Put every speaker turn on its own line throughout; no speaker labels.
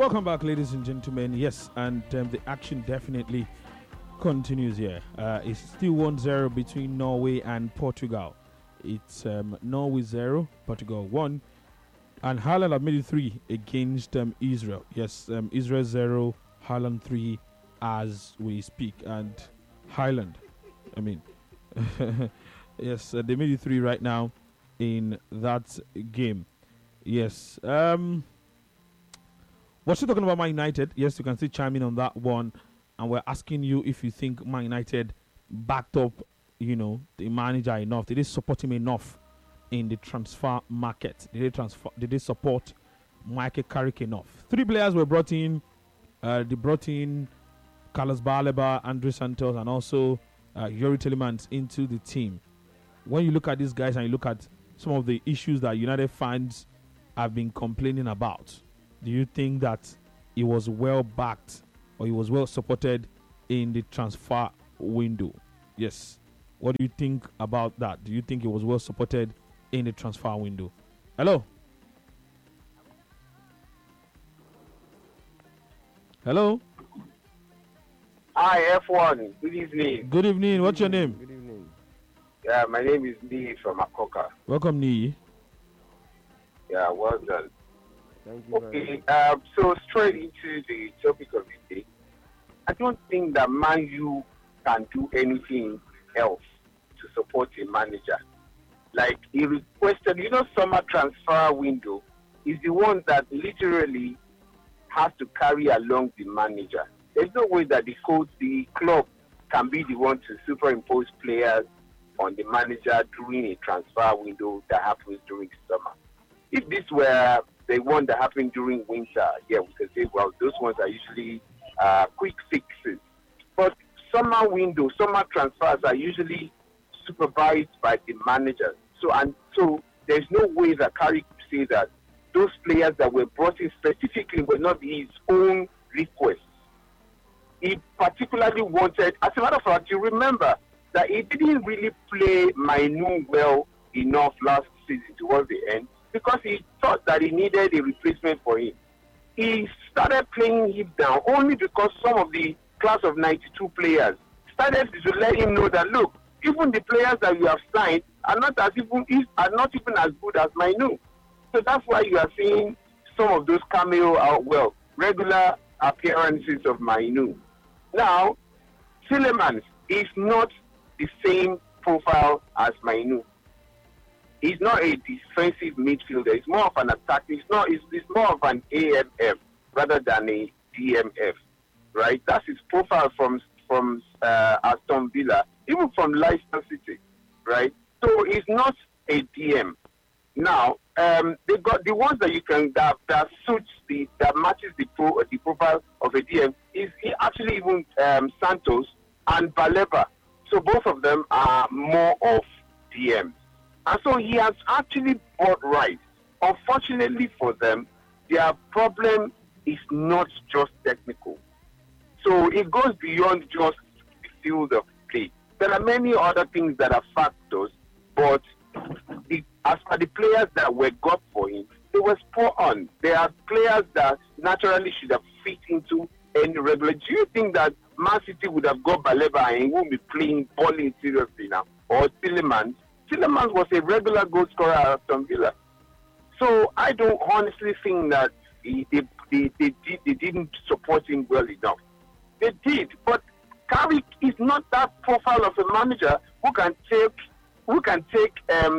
Welcome back, ladies and gentlemen. Yes, and the action definitely continues here. It's still 1-0 between Norway and Portugal. It's Norway 0, Portugal 1. And Haaland have made it 3 against Israel. Yes, Israel 0, Haaland 3 as we speak. And Haaland, yes, they made it 3 right now in that game. Yes. We're still talking about Man United. Yes, you can still chime in on that one. And we're asking you if you think Man United backed up, the manager enough. Did they support him enough in the transfer market? Did they support Michael Carrick enough? 3 players were brought in. They brought in Carlos Baleba, Andre Santos, and also Yuri Telemans into the team. When you look at these guys and you look at some of the issues that United fans have been complaining about, do you think that it was well backed or it was well supported in the transfer window? Yes. What do you think about that? Do you think it was well supported in the transfer window? Hello? Hello?
Hi, F1. Good evening.
Good evening. What's your name?
Good evening.
Yeah, my name is Nii from Akoka.
Welcome, Nii.
Yeah, well done.
Thank you very
Okay,
much.
so straight into the topic of the day. I don't think that Man U can do anything else to support a manager. Like he requested, summer transfer window is the one that literally has to carry along the manager. There's no way that the club can be the one to superimpose players on the manager during a transfer window that happens during summer. If this were the one that happened during winter, yeah, we could say, well, those ones are usually quick fixes. But summer transfers are usually supervised by the manager. So there's no way that Carrick could say that those players that were brought in specifically were not his own requests. He particularly wanted, as a matter of fact, you remember that he didn't really play Mainu well enough last season towards the end, because he thought that he needed a replacement for him. He started playing him down only because some of the class of 92 players started to let him know that, look, even the players that you have signed are not even as good as Mainu. So that's why you are seeing some of those regular appearances of Mainu. Now, Tielemans is not the same profile as Mainu. He's not a defensive midfielder. He's more of an attack. He's more of an AMF rather than a DMF, right? That's his profile from Aston Villa, even from Leicester City, right? So he's not a DM. Now, they got the ones that you can that matches the profile of a DM is actually even Santos and Baleba. So both of them are more of DMs. And so he has actually bought right. Unfortunately for them, their problem is not just technical. So it goes beyond just the field of play. There are many other things that are factors, but as for the players that were got for him, they were spot on. They are players that naturally should have fit into any regular. Do you think that Man City would have got Baleba and he won't be balling seriously now? Or Tielemans? Tielemans was a regular goal scorer at Aston Villa. So I don't honestly think that they didn't support him well enough. They did, but Carrick is not that profile of a manager who can take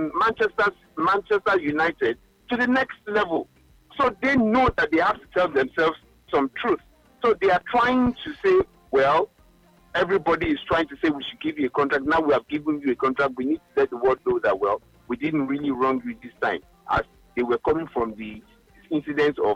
Manchester United to the next level. So they know that they have to tell themselves some truth. So they are trying to say, well, everybody is trying to say we should give you a contract. Now we have given you a contract. We need to let the world know that, well, we didn't really wrong you this time. As they were coming from the incidents of,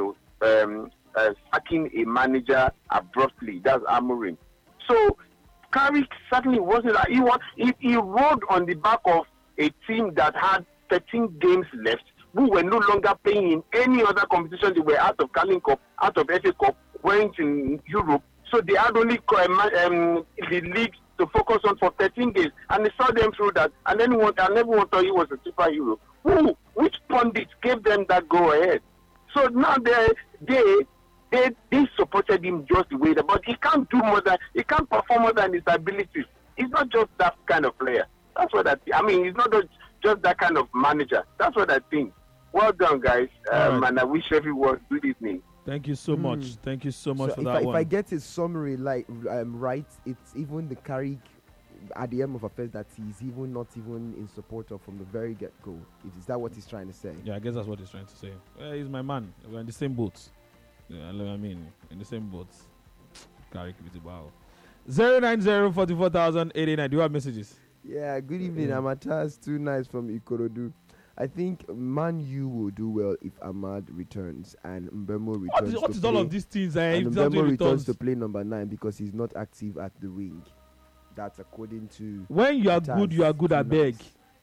sacking a manager abruptly. That's Amorim. So Carrick certainly wasn't. He rode on the back of a team that had 13 games left, who were no longer playing in any other competition. They were out of Carling Cup, out of FA Cup, weren't in Europe. So they had only the league to focus on for 13 days, and they saw them through that. And then everyone thought he was a superhero. Which pundit gave them that go ahead? So now they they supported him just the way that, but he can't he can't perform more than his abilities. He's not just that kind of player. That's what he's not just that kind of manager. That's what I think. Well done, guys.
Right.
And I wish everyone good evening.
Thank you so much. Thank you so much for that
If
one.
I get his summary right, it's even the Carrick at the end of affairs that he's not even in support of from the very get-go. Is that what he's trying to say?
Yeah, I guess that's what he's trying to say. Well, he's my man. We're in the same boat. Yeah, I mean, in the same boat. Carrick with the bow. 090-44,089. Do you have messages?
Yeah, good evening. Amatas, too nice from Ikorodu. I think Man U will do well if Ahmad returns and Mbemo returns.
What is all of these things?
And Mbemo returns to play number 9 because he's not active at the wing. That's according to.
When you are good, you are good. I beg.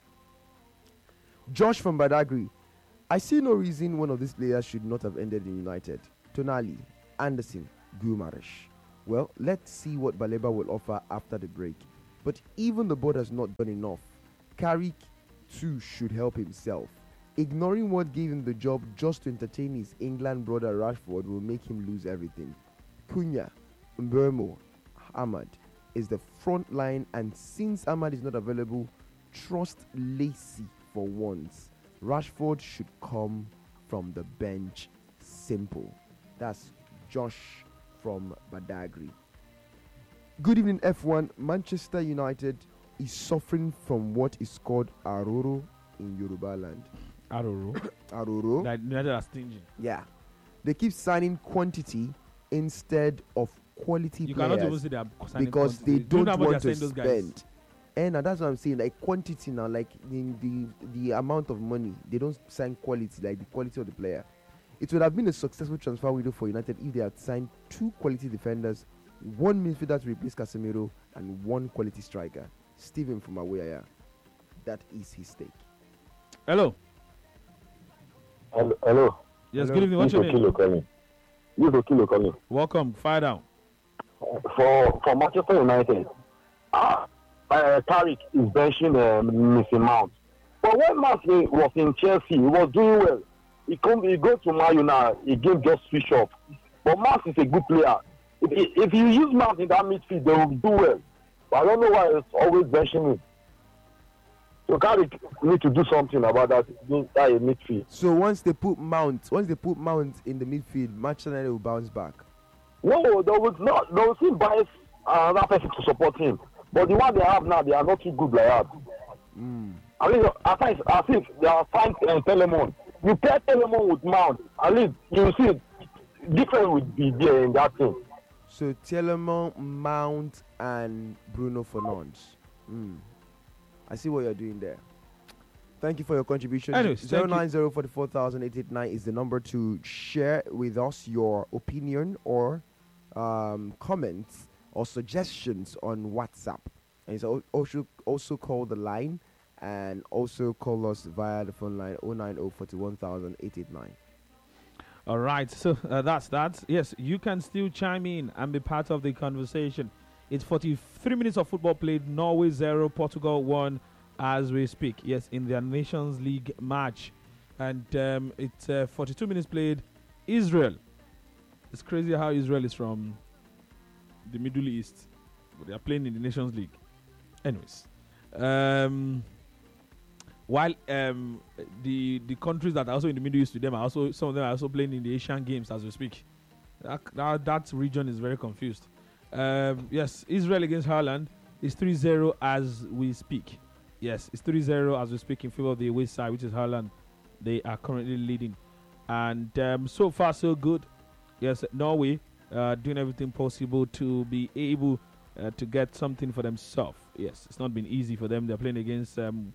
Josh from Badagry. I see no reason one of these players should not have ended in United. Tonali, Anderson, Guimaraes. Well, let's see what Baleba will offer after the break. But even the board has not done enough. Carrick too should help himself. Ignoring what gave him the job just to entertain his England brother Rashford will make him lose everything. Cunha, Mbeumo, Ahmad is the front line, and since Ahmad is not available, trust Lacey for once. Rashford should come from the bench. Simple. That's Josh from Badagry. Good evening, F1. Manchester United is suffering from what is called Aroro in Yoruba land.
Aroro.
Aroro.
Like United are stingy.
Yeah. They keep signing quantity instead of quality
You
players
cannot even say they are signing
because
quantity.
they don't
know how much
want
they are
to
saying those guys.
spend. And that's what I'm saying. Like quantity now, like in the amount of money, they don't sign quality, like the quality of the player. It would have been a successful transfer window for United if they had signed 2 quality defenders, 1 midfielder to replace Casemiro, and 1 quality striker. Steven from Awaya. That is his stake.
Hello.
Hello.
Yes,
Hello.
good evening. What's your name?
This is Kilo calling.
Welcome. Fire down.
For Manchester United, Tariq is benching Mr. Mount. But when Mount was in Chelsea, he was doing well. He goes to Man U now, he game just switch off. But Mount is a good player. If you use Mount in that midfield, they will do well. But I don't know why it's always benching him. So Carrick need to do something about that midfield.
So once they put Mount in the midfield, Manchester United will bounce back.
No, they will still buy another person to support him. But the one they have now, they are not too good like that. At least, I think they are fine Telemon. You pair Telemon with Mount, at least you see difference would be there in that thing.
So Telemon, Mount, and Bruno Fernandes. I see what you're doing there. Thank you for your contribution.
Anyways,
090-44,889 is the number to share with us your opinion or comments or suggestions on WhatsApp. And so also call the line and also call us via the phone line 090-41,889.
All right. So that's that. Yes, you can still chime in and be part of the conversation. It's 43 minutes of football played. Norway 0, Portugal 1 as we speak. Yes, in their Nations League match. And it's 42 minutes played. Israel. It's crazy how Israel is from the Middle East, but they are playing in the Nations League. Anyways. While the countries that are also in the Middle East with them are also, some of them are also playing in the Asian Games as we speak. That region is very confused. Yes, Israel against Ireland is 3-0 as we speak. Yes, it's 3-0 as we speak in favor of the away side, which is Ireland. They are currently leading. And so far, so good. Yes, Norway doing everything possible to be able to get something for themselves. Yes, it's not been easy for them. They're playing against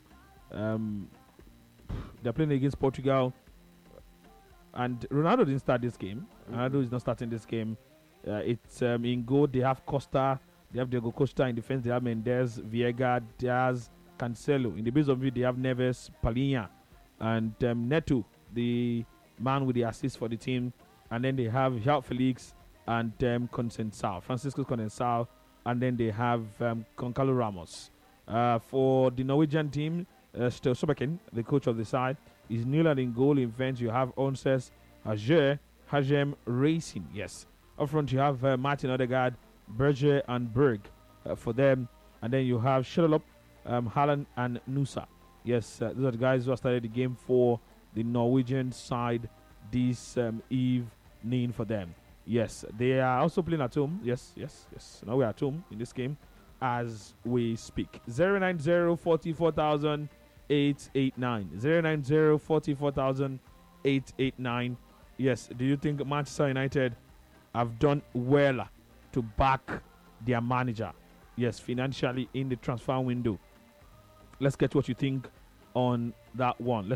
Portugal. And Ronaldo didn't start this game. Ronaldo is not starting this game. It's in goal. They have Costa. They have Diego Costa in defense. They have Mendes, Viega, Diaz, Cancelo. In the base of it, they have Neves, Palhinha, and Neto, the man with the assist for the team. And then they have João Felix and Francisco Conceição. And then they have Goncalo Ramos. For the Norwegian team, Ståle Solbakken, the coach of the side, is Nyland in goal. In defense, you have Onses, Ajay, Hajem Racing. Yes. Up front, you have Martin Odegaard, Berger, and Berg for them. And then you have Shuttle Haaland, and Nusa. Yes, those are the guys who started the game for the Norwegian side this evening for them. Yes, they are also playing at home. Yes. Now we're at home in this game as we speak. 090 44,000 889. 090 44,000 889. Yes, do you think Manchester United have done well to back their manager? Yes, financially in the transfer window. Let's get what you think on that one.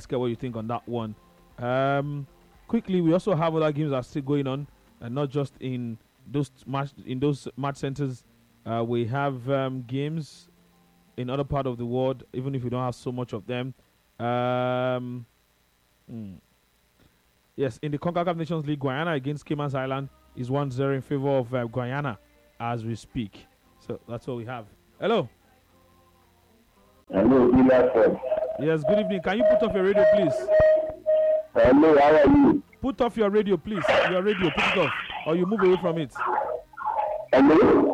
Quickly, we also have other games that are still going on, and not just in those match centers. We have games in other part of the world, even if we don't have so much of them. Yes, in the CONCACAF Nations League, Guyana against Cayman Island is 1-0 in favor of Guyana as we speak. So that's all we have. Hello.
Hello, Ila.
Yes, good evening. Can you put off your radio, please?
Hello, how are you?
Put off your radio, please. Your radio, put it off. Or you move away from it.
Hello?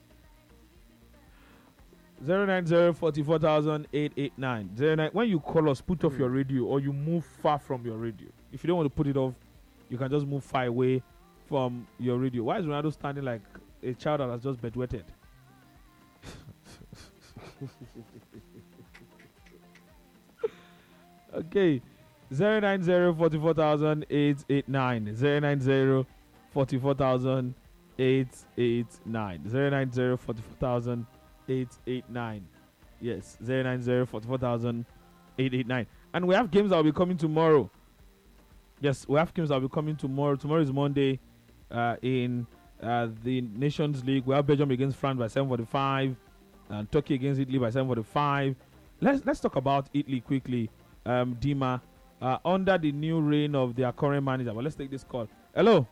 090 44,000 889. When you call us, put off your radio or you move far from your radio. If you don't want to put it off, you can just move far away from your radio. Why is Ronaldo standing like a child that has just bedwetted? Okay. 090 44,000 889. 090 44,000 889. 090 44,000 889. Yes, 090 44,000 889. And we have games that will be coming tomorrow. Yes, we have games that will be coming tomorrow. Tomorrow is Monday. In the Nations League, we have Belgium against France by 7:45, and Turkey against Italy by 7:45. Let's talk about Italy quickly. Dima, under the new reign of their current manager. But let's take this call. Hello.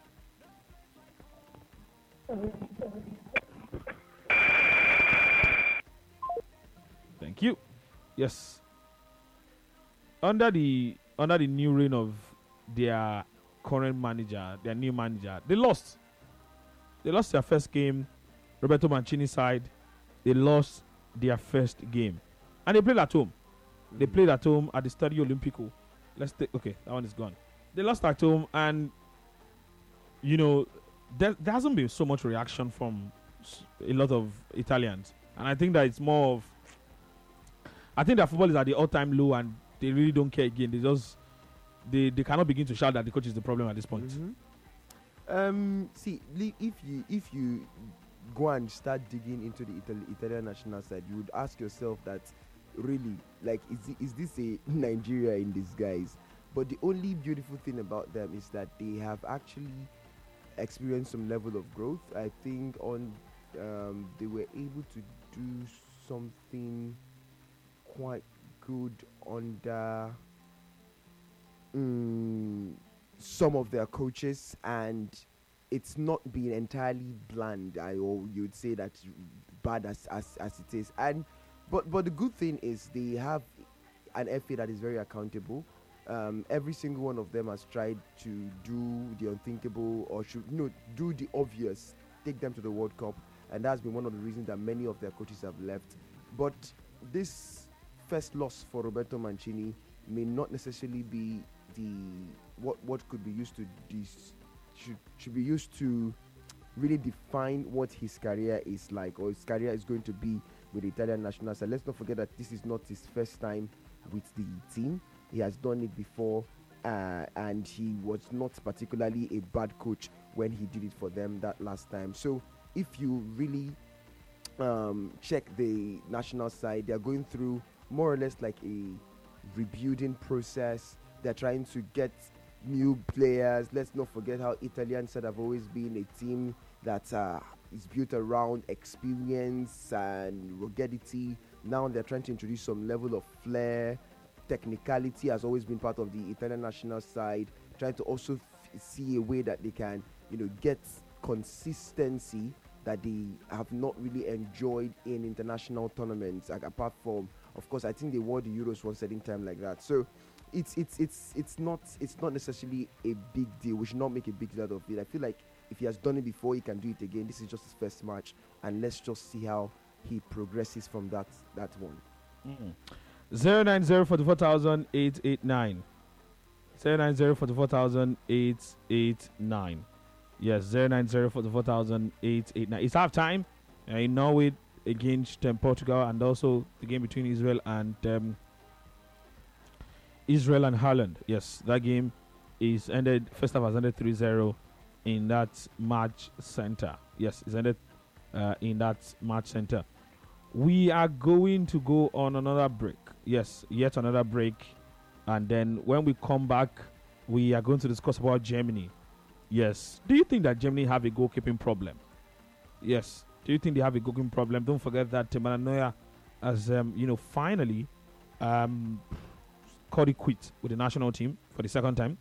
Thank you. Yes. Under the new reign of their current manager, their new manager, they lost. They lost their first game. Roberto Mancini's side, they lost their first game, and they played at home. They played at home at the Stadio Olimpico. Okay, that one is gone. They lost at home, and there hasn't been so much reaction from a lot of Italians, and I think that it's more of. I think that football is at the all-time low, and they really don't care again. They cannot begin to shout that the coach is the problem at this point.
See, if you go and start digging into the Italian national side, you would ask yourself that really, like, is this a Nigeria in disguise? But the only beautiful thing about them is that they have actually experienced some level of growth. I think they were able to do something quite good under some of their coaches, and it's not been entirely bland, or you'd say that bad as it is. But the good thing is they have an FA that is very accountable. Every single one of them has tried to do the unthinkable, or do the obvious, take them to the World Cup, and that's been one of the reasons that many of their coaches have left. But this first loss for Roberto Mancini may not necessarily be what could be used to should be used to really define what his career is like, or his career is going to be with the Italian national side. Let's not forget that this is not his first time with the team. He has done it before, and he was not particularly a bad coach when he did it for them that last time. So if you really check the national side, they are going through more or less like a rebuilding process. They're trying to get new players. Let's not forget how Italians have always been a team that is built around experience and ruggedity. Now they're trying to introduce some level of flair. Technicality has always been part of the Italian national side. Trying to also see a way that they can, get consistency that they have not really enjoyed in international tournaments. Like, apart from, of course, I think they won the Euros one certain time like that. So it's not necessarily a big deal. We should not make a big deal out of it. I feel like if he has done it before, he can do it again. This is just his first match, and let's just see how he progresses from that one.
090 44,889. 090 44,889. Yes, 090 44,889. It's half time in Norway against Portugal, and also the game between Israel and Ireland. Yes, that game is ended. First half has ended 3-0 in that match center. Yes, it's ended in that match center. We are going to go on another break. Yes, yet another break. And then when we come back, we are going to discuss about Germany. Yes. Do you think that Germany have a goalkeeping problem? Yes. Do you think they have a goalkeeping problem? Don't forget that Manuel Neuer has, finally called it quit with the national team for the second time.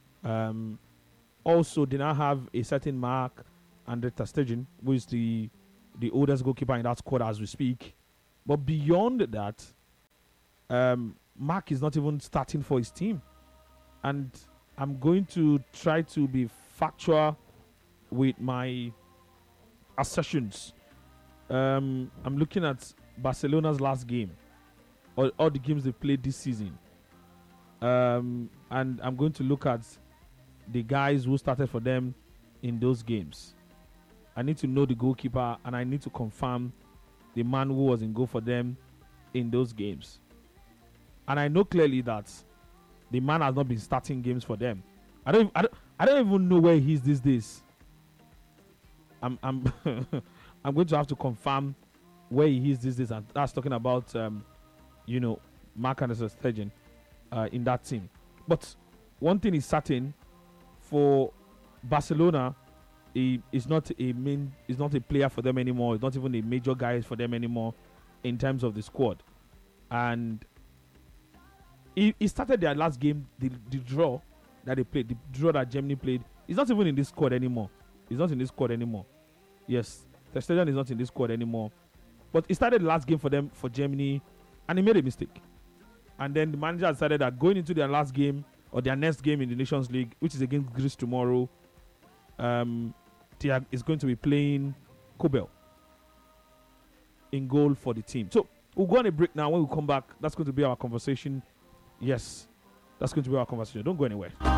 Also, they now have a certain Marc-Andre ter Stegen, who is the oldest goalkeeper in that squad as we speak. But beyond that, Mark is not even starting for his team. And I'm going to try to be factual with my assertions. I'm looking at Barcelona's last game, or all the games they played this season. And I'm going to look at the guys who started for them in those games. I need to know the goalkeeper, and I need to confirm the man who was in goal for them in those games. And I know clearly that the man has not been starting games for them. I don't even know where he is these days. I'm I'm going to have to confirm where he is these days, and that's talking about Marc-Andre ter Stegen in that team. But one thing is certain, for Barcelona, he is not a player for them anymore. He's not even a major guy for them anymore in terms of the squad. And he started their last game, the draw that they played, the draw that Germany played. He's not even in this squad anymore. He's not in this squad anymore. Yes, ter Stegen is not in this squad anymore. But he started the last game for them, for Germany, and he made a mistake. And then the manager decided that going into their last game, or their next game in the Nations League, which is against Greece tomorrow, is going to be playing Kobel in goal for the team. So we'll go on a break now. When we come back, that's going to be our conversation. Yes, that's going to be our conversation. Don't go anywhere.